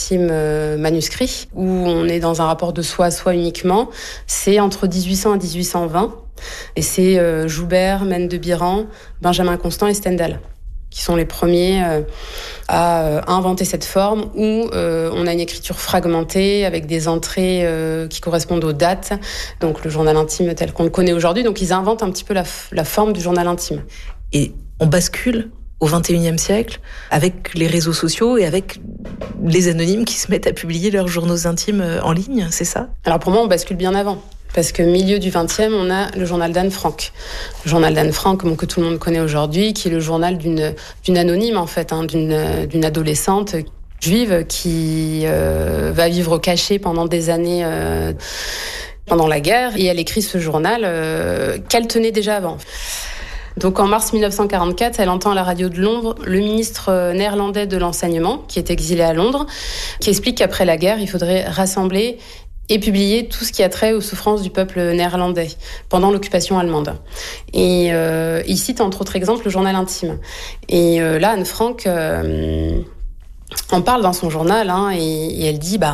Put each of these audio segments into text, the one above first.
intime manuscrit, où on est dans un rapport de soi à soi uniquement. C'est entre 1800 et 1820. Et c'est Joubert, Maine de Biran, Benjamin Constant et Stendhal qui sont les premiers à inventer cette forme où on a une écriture fragmentée avec des entrées qui correspondent aux dates, donc le journal intime tel qu'on le connaît aujourd'hui. Donc ils inventent un petit peu la forme du journal intime. Et on bascule au XXIe siècle avec les réseaux sociaux et avec les anonymes qui se mettent à publier leurs journaux intimes en ligne, c'est ça ? Alors pour moi, on bascule bien avant. Parce que milieu du XXe, on a le journal d'Anne Frank. Le journal d'Anne Frank, que tout le monde connaît aujourd'hui, qui est le journal d'une anonyme, en fait, d'une adolescente juive qui va vivre cachée pendant des années pendant la guerre. Et elle écrit ce journal qu'elle tenait déjà avant. Donc en mars 1944, elle entend à la radio de Londres le ministre néerlandais de l'enseignement, qui est exilé à Londres, qui explique qu'après la guerre, il faudrait rassembler et publier tout ce qui a trait aux souffrances du peuple néerlandais pendant l'occupation allemande. Et il cite entre autres exemples le journal intime. Et là, Anne Frank en parle dans son journal, et elle dit,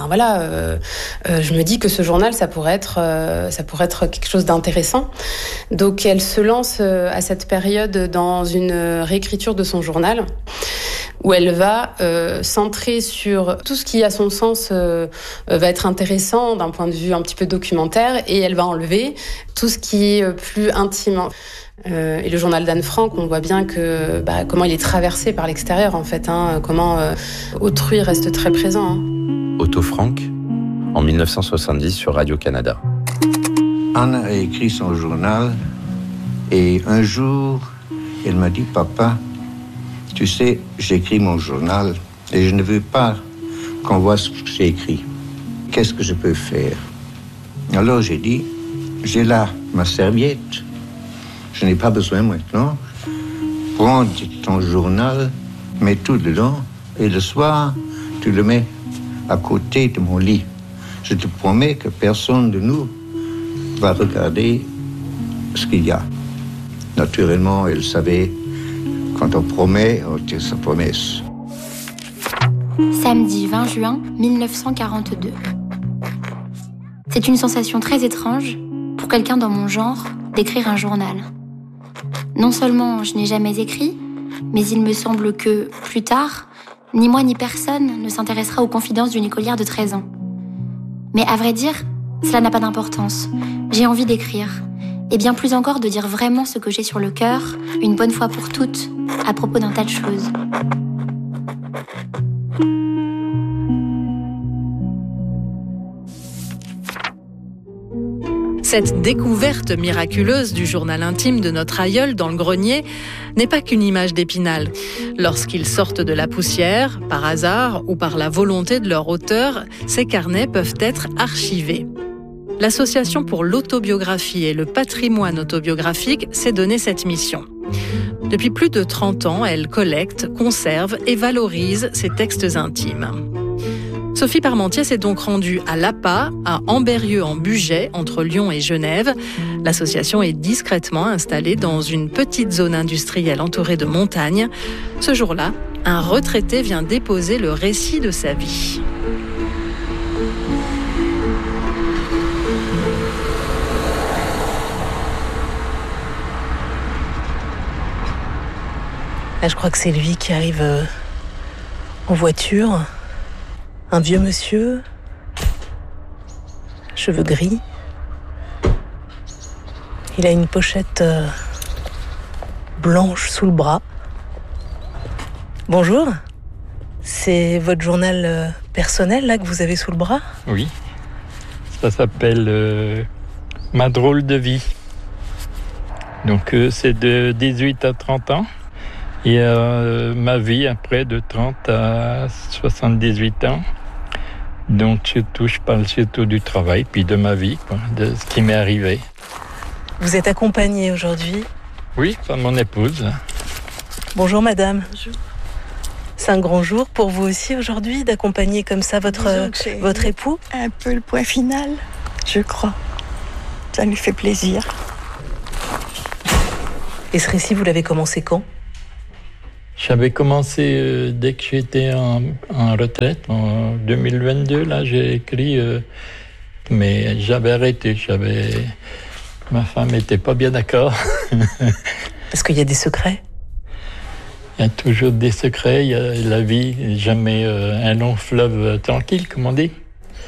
je me dis que ce journal, ça pourrait être quelque chose d'intéressant. Donc elle se lance à cette période dans une réécriture de son journal, où elle va centrer sur tout ce qui, à son sens, va être intéressant d'un point de vue un petit peu documentaire, et elle va enlever tout ce qui est plus intime. Et le journal d'Anne Frank, on voit bien que comment il est traversé par l'extérieur, en fait, comment autrui reste très présent. Otto Frank, en 1970 sur Radio-Canada. Anne a écrit son journal, et un jour, elle m'a dit, papa, tu sais, j'écris mon journal et je ne veux pas qu'on voit ce que j'ai écrit. Qu'est-ce que je peux faire? Alors j'ai dit, j'ai là ma serviette. Je n'ai pas besoin maintenant. Prends ton journal, mets tout dedans et le soir, tu le mets à côté de mon lit. Je te promets que personne de nous va regarder ce qu'il y a. Naturellement, elle savait. Quand on promet, on tient sa promesse. Samedi 20 juin 1942. C'est une sensation très étrange pour quelqu'un dans mon genre d'écrire un journal. Non seulement je n'ai jamais écrit, mais il me semble que, plus tard, ni moi ni personne ne s'intéressera aux confidences d'une écolière de 13 ans. Mais à vrai dire, cela n'a pas d'importance. J'ai envie d'écrire. Et bien plus encore de dire vraiment ce que j'ai sur le cœur, une bonne fois pour toutes, à propos d'un tas de choses. Cette découverte miraculeuse du journal intime de notre aïeul dans le grenier n'est pas qu'une image d'Épinal. Lorsqu'ils sortent de la poussière, par hasard ou par la volonté de leur auteur, ces carnets peuvent être archivés. L'Association pour l'autobiographie et le patrimoine autobiographique s'est donné cette mission. Depuis plus de 30 ans, elle collecte, conserve et valorise ces textes intimes. Sophie Parmentier s'est donc rendue à l'APA, à Ambérieu-en-Bugey, entre Lyon et Genève. L'association est discrètement installée dans une petite zone industrielle entourée de montagnes. Ce jour-là, un retraité vient déposer le récit de sa vie. Là, je crois que c'est lui qui arrive en voiture. Un vieux monsieur, cheveux gris. Il a une pochette blanche sous le bras. Bonjour, c'est votre journal personnel là que vous avez sous le bras ? Oui, ça s'appelle Ma drôle de vie. Donc c'est de 18 à 30 ans. Et ma vie après de 30 à 78 ans. Donc je parle surtout du travail, puis de ma vie, de ce qui m'est arrivé. Vous êtes accompagnée aujourd'hui ? Oui, par mon épouse. Bonjour madame. Bonjour. C'est un grand jour pour vous aussi aujourd'hui d'accompagner comme ça votre époux ? Un peu le point final, je crois. Ça lui fait plaisir. Et ce récit, vous l'avez commencé quand ? J'avais commencé dès que j'étais en retraite, en 2022, là, j'ai écrit, mais j'avais arrêté. Ma femme n'était pas bien d'accord. Parce qu'il y a des secrets? Il y a toujours des secrets, il y a la vie, jamais un long fleuve tranquille, comme on dit.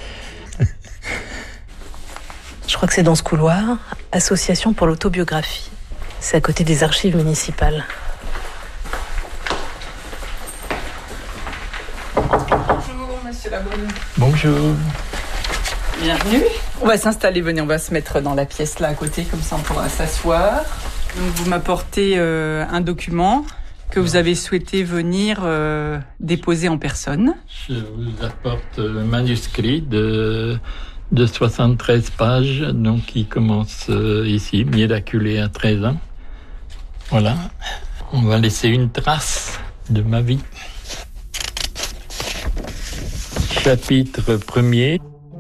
Je crois que c'est dans ce couloir, Association pour l'autobiographie. C'est à côté des archives municipales. Bonjour, monsieur Labonne. Bonjour. Bienvenue. On va s'installer, venez, on va se mettre dans la pièce là à côté, comme ça on pourra s'asseoir. Donc vous m'apportez un document que vous avez souhaité venir déposer en personne. Je vous apporte un manuscrit de 73 pages, donc qui commence ici, miraculé à 13 ans. Voilà, on va laisser une trace de ma vie. Chapitre 1er.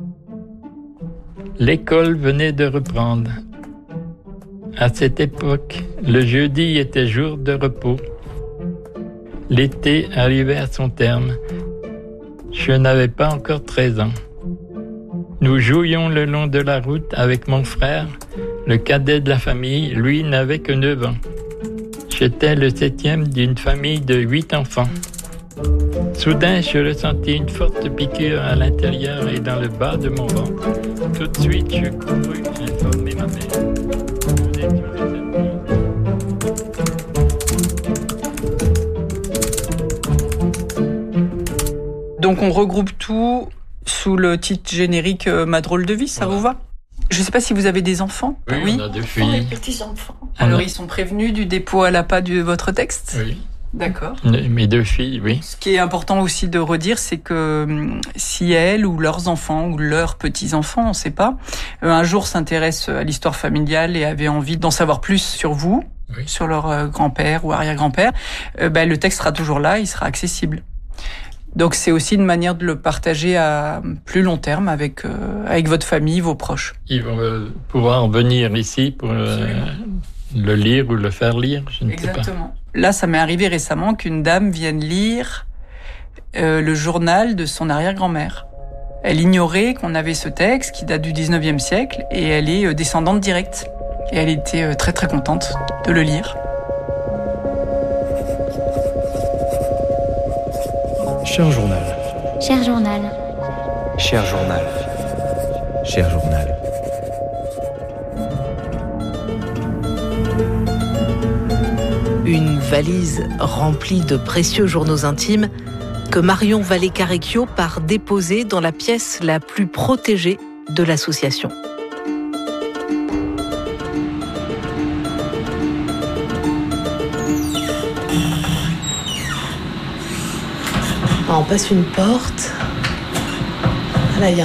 L'école venait de reprendre. À cette époque, le jeudi était jour de repos. L'été arrivait à son terme. Je n'avais pas encore 13 ans. Nous jouions le long de la route avec mon frère. Le cadet de la famille, lui, n'avait que 9 ans. J'étais le 7e d'une famille de 8 enfants. Soudain, je ressentis une forte piqûre à l'intérieur et dans le bas de mon ventre. Tout de suite, je courus informer ma mère. Nous étions le samedi. Donc on regroupe tout sous le titre générique Ma drôle de vie, ça vous va? Je ne sais pas si vous avez des enfants. Oui, on a 2 filles. Des petits-enfants. Alors ils sont prévenus du dépôt à l'appât de votre texte? Oui. D'accord. Mes 2 filles, oui. Ce qui est important aussi de redire, c'est que si elles ou leurs enfants ou leurs petits-enfants, on ne sait pas, un jour s'intéressent à l'histoire familiale et avaient envie d'en savoir plus sur vous, Oui. sur leur grand-père ou arrière-grand-père, le texte sera toujours là, il sera accessible. Donc c'est aussi une manière de le partager à plus long terme avec votre famille, vos proches. Ils vont pouvoir venir ici pour le lire ou le faire lire, je ne sais pas. Exactement. Là, ça m'est arrivé récemment qu'une dame vienne lire le journal de son arrière-grand-mère. Elle ignorait qu'on avait ce texte qui date du 19e siècle et elle est descendante directe. Et elle était très très contente de le lire. Cher journal. Cher journal. Cher journal. Cher journal. Une valise remplie de précieux journaux intimes que Marion Vallée-Carrecchio part déposer dans la pièce la plus protégée de l'association. On passe une porte. Là, il y a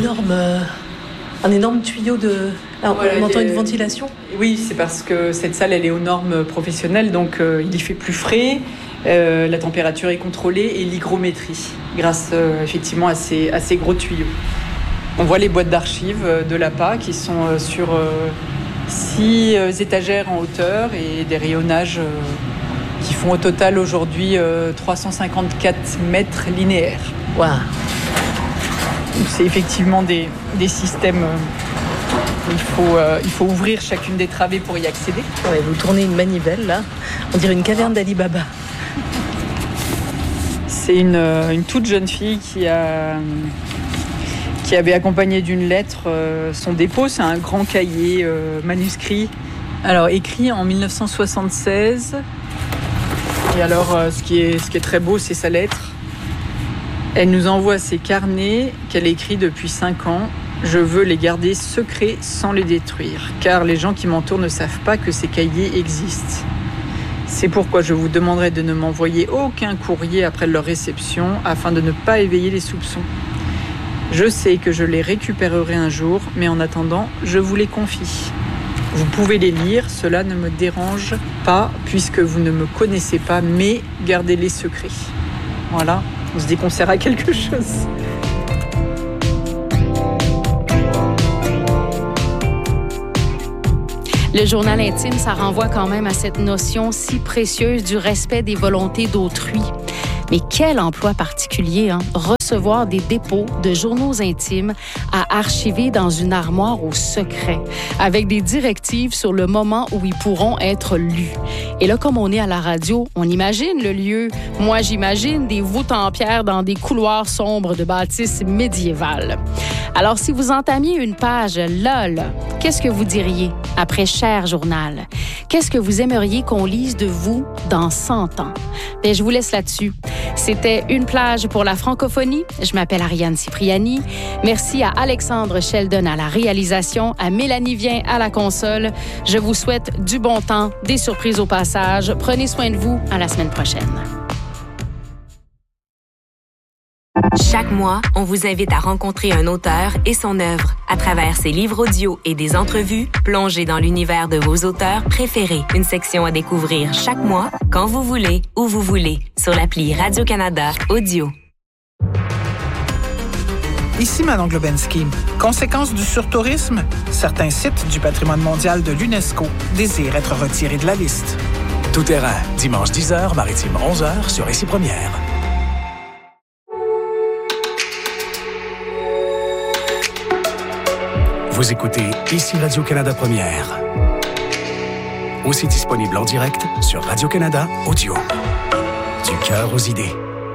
un énorme tuyau de... Là, on entend une ventilation. Oui, c'est parce que cette salle, elle est aux normes professionnelles, donc il y fait plus frais, la température est contrôlée et l'hygrométrie, grâce effectivement à ces gros tuyaux. On voit les boîtes d'archives de l'APA qui sont sur 6 étagères en hauteur et des rayonnages qui font au total aujourd'hui 354 mètres linéaires. Wow. C'est effectivement des systèmes... Il faut ouvrir chacune des travées pour y accéder. Ouais, vous tournez une manivelle, là. On dirait une caverne d'Ali Baba. C'est une toute jeune fille qui avait accompagné d'une lettre son dépôt. C'est un grand cahier manuscrit. Alors, écrit en 1976. Et alors, ce qui est très beau, c'est sa lettre. Elle nous envoie ses carnets qu'elle écrit depuis 5 ans. Je veux les garder secrets sans les détruire, car les gens qui m'entourent ne savent pas que ces cahiers existent. C'est pourquoi je vous demanderai de ne m'envoyer aucun courrier après leur réception, afin de ne pas éveiller les soupçons. Je sais que je les récupérerai un jour, mais en attendant, je vous les confie. Vous pouvez les lire, cela ne me dérange pas, puisque vous ne me connaissez pas, mais gardez-les secrets. Voilà, on se dit qu'on sert à quelque chose. Le journal intime, ça renvoie quand même à cette notion si précieuse du respect des volontés d'autrui. Mais quel emploi particulier, hein? Recevoir des dépôts de journaux intimes à archiver dans une armoire au secret, avec des directives sur le moment où ils pourront être lus. Et là, comme on est à la radio, on imagine le lieu. Moi, j'imagine des voûtes en pierre dans des couloirs sombres de bâtisses médiévales. Alors, si vous entamiez une page LOL, qu'est-ce que vous diriez après Cher Journal? Qu'est-ce que vous aimeriez qu'on lise de vous dans 100 ans? Bien, je vous laisse là-dessus. C'était Une plage pour la francophonie. Je m'appelle Ariane Cipriani. Merci à Alexandre Sheldon à la réalisation, à Mélanie Vien à la console. Je vous souhaite du bon temps, des surprises au passage. Prenez soin de vous. À la semaine prochaine. Chaque mois, on vous invite à rencontrer un auteur et son œuvre. À travers ses livres audio et des entrevues, plongez dans l'univers de vos auteurs préférés. Une section à découvrir chaque mois, quand vous voulez, où vous voulez, sur l'appli Radio-Canada Audio. Ici Manon Globensky. Conséquence du surtourisme, certains sites du patrimoine mondial de l'UNESCO désirent être retirés de la liste. Tout terrain, dimanche 10h, maritime 11h sur Ici Première. Vous écoutez Ici Radio-Canada Première. Aussi disponible en direct sur Radio-Canada Audio. Du cœur aux idées.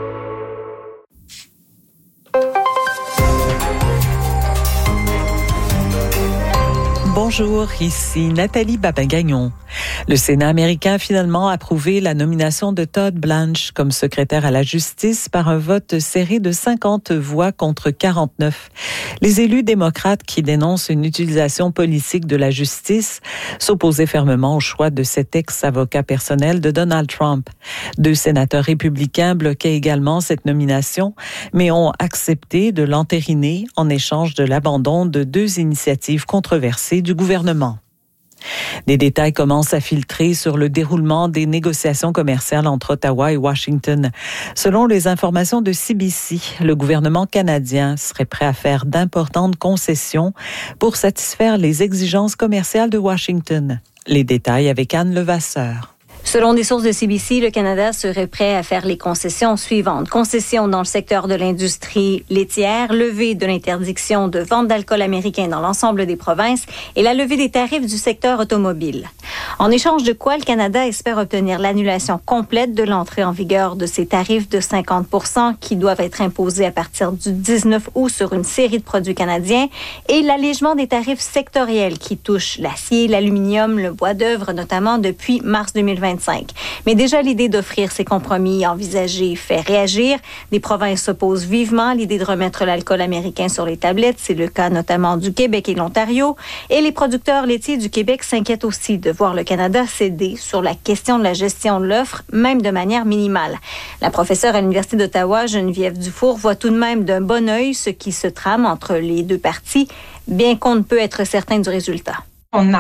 Bonjour, ici Nathalie Babin-Gagnon. Le Sénat américain a finalement approuvé la nomination de Todd Blanche comme secrétaire à la justice par un vote serré de 50 voix contre 49. Les élus démocrates qui dénoncent une utilisation politique de la justice s'opposaient fermement au choix de cet ex-avocat personnel de Donald Trump. 2 sénateurs républicains bloquaient également cette nomination, mais ont accepté de l'entériner en échange de l'abandon de 2 initiatives controversées du gouvernement. Des détails commencent à filtrer sur le déroulement des négociations commerciales entre Ottawa et Washington. Selon les informations de CBC, le gouvernement canadien serait prêt à faire d'importantes concessions pour satisfaire les exigences commerciales de Washington. Les détails avec Anne Levasseur. Selon des sources de CBC, le Canada serait prêt à faire les concessions suivantes. Concessions dans le secteur de l'industrie laitière, levée de l'interdiction de vente d'alcool américain dans l'ensemble des provinces et la levée des tarifs du secteur automobile. En échange de quoi, le Canada espère obtenir l'annulation complète de l'entrée en vigueur de ces tarifs de 50% qui doivent être imposés à partir du 19 août sur une série de produits canadiens et l'allègement des tarifs sectoriels qui touchent l'acier, l'aluminium, le bois d'œuvre notamment depuis mars 2025. Mais déjà, l'idée d'offrir ces compromis envisagés fait réagir. Des provinces s'opposent vivement à l'idée de remettre l'alcool américain sur les tablettes. C'est le cas notamment du Québec et de l'Ontario. Et les producteurs laitiers du Québec s'inquiètent aussi de voir le Canada céder sur la question de la gestion de l'offre, même de manière minimale. La professeure à l'Université d'Ottawa, Geneviève Dufour, voit tout de même d'un bon œil ce qui se trame entre les 2 parties, bien qu'on ne peut être certain du résultat. On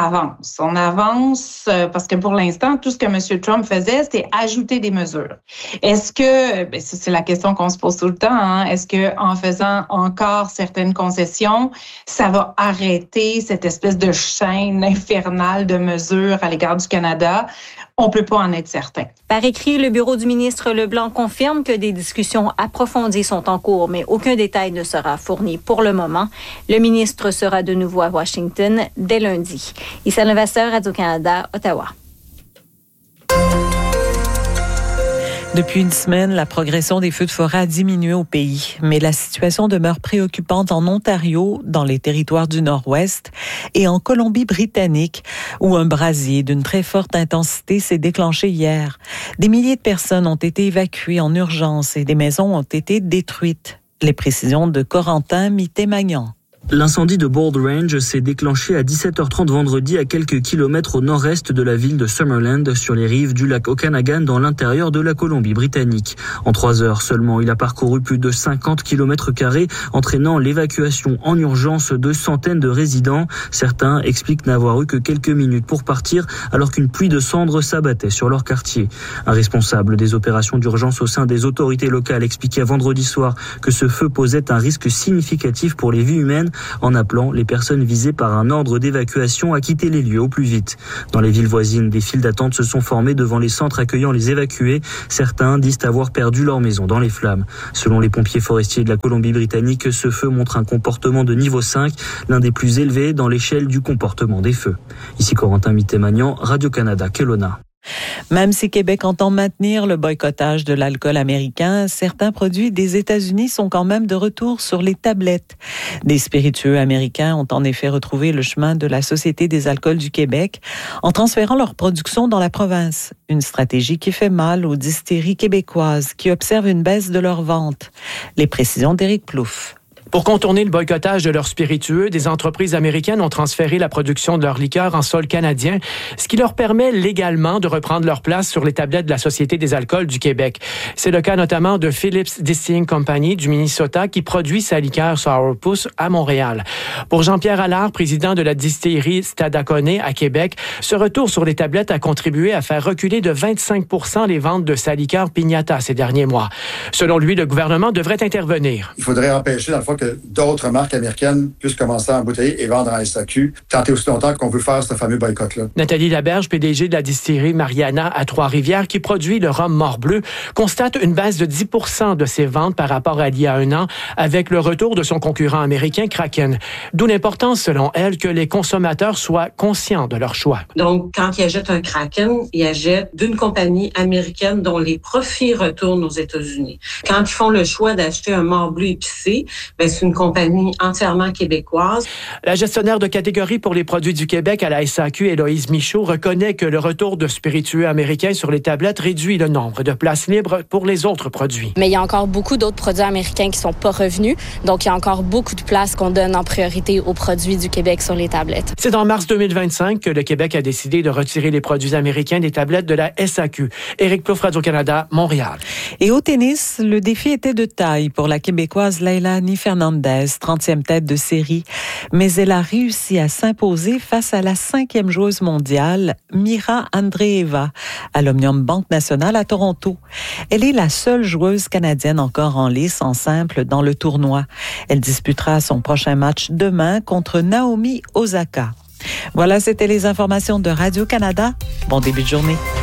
avance parce que pour l'instant, tout ce que M. Trump faisait, c'était ajouter des mesures. Est-ce que, ça c'est la question qu'on se pose tout le temps, hein, est-ce que en faisant encore certaines concessions, ça va arrêter cette espèce de chaîne infernale de mesures à l'égard du Canada? On peut pas en être certain. Par écrit, le bureau du ministre Leblanc confirme que des discussions approfondies sont en cours, mais aucun détail ne sera fourni pour le moment. Le ministre sera de nouveau à Washington dès lundi. Issa Levasseur, Radio-Canada, Ottawa. Depuis une semaine, la progression des feux de forêt a diminué au pays, mais la situation demeure préoccupante en Ontario, dans les territoires du Nord-Ouest et en Colombie-Britannique, où un brasier d'une très forte intensité s'est déclenché hier. Des milliers de personnes ont été évacuées en urgence et des maisons ont été détruites. Les précisions de Corentin Mitté-Magnan. L'incendie de Bold Range s'est déclenché à 17h30 vendredi à quelques kilomètres au nord-est de la ville de Summerland, sur les rives du lac Okanagan, dans l'intérieur de la Colombie-Britannique. En 3 heures seulement, il a parcouru plus de 50 km², entraînant l'évacuation en urgence de centaines de résidents. Certains expliquent n'avoir eu que quelques minutes pour partir, alors qu'une pluie de cendres s'abattait sur leur quartier. Un responsable des opérations d'urgence au sein des autorités locales expliquait vendredi soir que ce feu posait un risque significatif pour les vies humaines, en appelant les personnes visées par un ordre d'évacuation à quitter les lieux au plus vite. Dans les villes voisines, des files d'attente se sont formées devant les centres accueillant les évacués. Certains disent avoir perdu leur maison dans les flammes. Selon les pompiers forestiers de la Colombie-Britannique, ce feu montre un comportement de niveau 5, l'un des plus élevés dans l'échelle du comportement des feux. Ici Corentin Mitté-Magnan, Radio-Canada, Kelowna. Même si Québec entend maintenir le boycottage de l'alcool américain, certains produits des États-Unis sont quand même de retour sur les tablettes. Des spiritueux américains ont en effet retrouvé le chemin de la Société des alcools du Québec en transférant leur production dans la province. Une stratégie qui fait mal aux distilleries québécoises qui observent une baisse de leurs ventes. Les précisions d'Éric Plouffe. Pour contourner le boycottage de leurs spiritueux, des entreprises américaines ont transféré la production de leurs liqueurs en sol canadien, ce qui leur permet légalement de reprendre leur place sur les tablettes de la Société des alcools du Québec. C'est le cas notamment de Phillips Distilling Company du Minnesota qui produit sa liqueur Sourpuss à Montréal. Pour Jean-Pierre Allard, président de la distillerie Stadacone à Québec, ce retour sur les tablettes a contribué à faire reculer de 25% les ventes de sa liqueur Piñata ces derniers mois. Selon lui, le gouvernement devrait intervenir. Il faudrait empêcher, dans le fond, que d'autres marques américaines puissent commencer à embouteiller et vendre en SAQ, tant et aussi longtemps qu'on veut faire ce fameux boycott-là. Nathalie Laberge, PDG de la distillerie Mariana à Trois-Rivières, qui produit le rhum Morbleu, constate une baisse de 10% de ses ventes par rapport à il y a un an, avec le retour de son concurrent américain Kraken. D'où l'importance, selon elle, que les consommateurs soient conscients de leur choix. Donc, quand ils achètent un Kraken, ils achètent d'une compagnie américaine dont les profits retournent aux États-Unis. Quand ils font le choix d'acheter un Morbleu épicé, c'est une compagnie entièrement québécoise. La gestionnaire de catégorie pour les produits du Québec à la SAQ, Héloïse Michaud, reconnaît que le retour de spiritueux américains sur les tablettes réduit le nombre de places libres pour les autres produits. Mais il y a encore beaucoup d'autres produits américains qui sont pas revenus, donc il y a encore beaucoup de places qu'on donne en priorité aux produits du Québec sur les tablettes. C'est en mars 2025 que le Québec a décidé de retirer les produits américains des tablettes de la SAQ. Éric Plouffe, Radio-Canada, Montréal. Et au tennis, le défi était de taille pour la Québécoise Leilani Fernandez, 30e tête de série, mais elle a réussi à s'imposer face à la 5e joueuse mondiale, Mira Andreeva, à l'Omnium Banque Nationale à Toronto. Elle est la seule joueuse canadienne encore en lice en simple dans le tournoi. Elle disputera son prochain match demain contre Naomi Osaka. Voilà, c'était les informations de Radio-Canada. Bon début de journée.